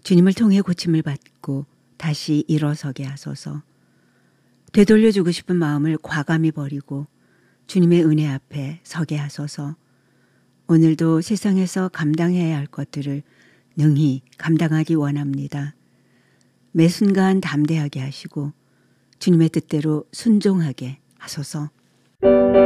주님을 통해 고침을 받고 다시 일어서게 하소서. 되돌려주고 싶은 마음을 과감히 버리고 주님의 은혜 앞에 서게 하소서. 오늘도 세상에서 감당해야 할 것들을 능히 감당하기 원합니다. 매 순간 담대하게 하시고 주님의 뜻대로 순종하게 하소서.